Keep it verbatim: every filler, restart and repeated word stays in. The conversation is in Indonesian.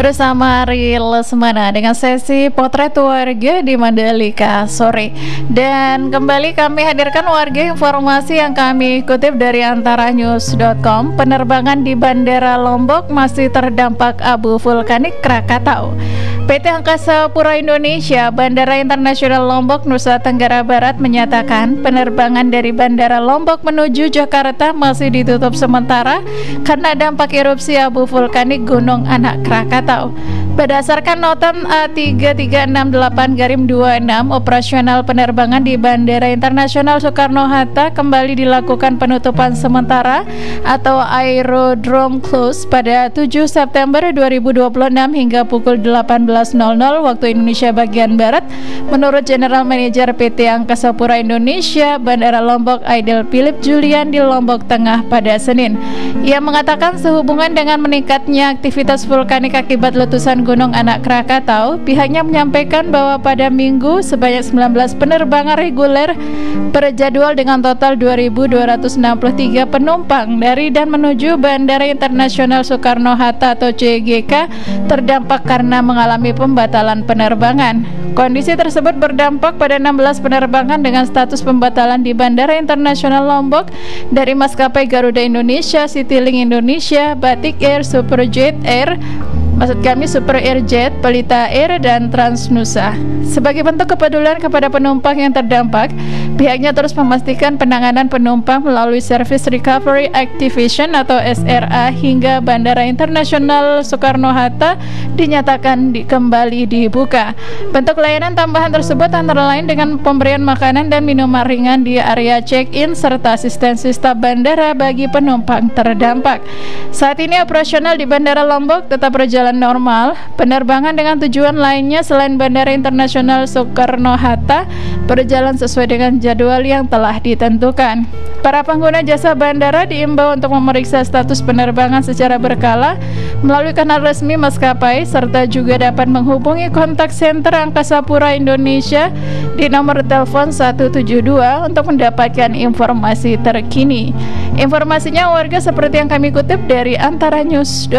bersama Ril Lesmana dengan sesi potret warga di Mandalika sore. Dan kembali kami hadirkan warga informasi yang kami kutip dari antaranews dot com. Penerbangan di Bandara Lombok masih terdampak abu vulkanik Krakatau. P T Angkasa Pura Indonesia Bandara Internasional Lombok, Nusa Tenggara Barat menyatakan penerbangan dari Bandara Lombok menuju Jakarta masih ditutup sementara karena dampak erupsi abu vulkanik Gunung Anak Krakatau. Berdasarkan notam A tiga tiga enam delapan garis dua enam, operasional penerbangan di Bandara Internasional Soekarno-Hatta kembali dilakukan penutupan sementara atau aerodrome close pada tujuh September dua ribu dua puluh enam hingga pukul delapan belas waktu Indonesia bagian Barat, menurut General Manager P T Angkasa Pura Indonesia Bandara Lombok Aidil Philip Julian di Lombok Tengah pada Senin. Ia mengatakan sehubungan dengan meningkatnya aktivitas vulkanik akibat letusan Gunung Anak Krakatau, pihaknya menyampaikan bahwa pada Minggu sebanyak sembilan belas penerbangan reguler berjadwal dengan total dua ribu dua ratus enam puluh tiga penumpang dari dan menuju Bandara Internasional Soekarno-Hatta atau C G K terdampak karena mengalami pembatalan penerbangan. Kondisi tersebut berdampak pada enam belas penerbangan dengan status pembatalan di Bandara Internasional Lombok dari maskapai Garuda Indonesia, Citylink Indonesia, Batik Air, Superjet Air, maksud kami Super Airjet, Pelita Air, dan Transnusa. Sebagai bentuk kepedulian kepada penumpang yang terdampak, pihaknya terus memastikan penanganan penumpang melalui Service Recovery Activation atau S R A hingga Bandara Internasional Soekarno-Hatta dinyatakan di, kembali dibuka. Bentuk layanan tambahan tersebut antara lain dengan pemberian makanan dan minuman ringan di area check-in serta asistensi staf bandara bagi penumpang terdampak. Saat ini operasional di Bandara Lombok tetap berjalan normal. Penerbangan dengan tujuan lainnya selain Bandara Internasional Soekarno-Hatta berjalan sesuai dengan jadwal yang telah ditentukan. Para pengguna jasa bandara diimbau untuk memeriksa status penerbangan secara berkala melalui kanal resmi maskapai serta juga dapat menghubungi kontak center Angkasa Pura Indonesia di nomor telepon satu tujuh dua untuk mendapatkan informasi terkini. Informasinya warga seperti yang kami kutip dari antaranews.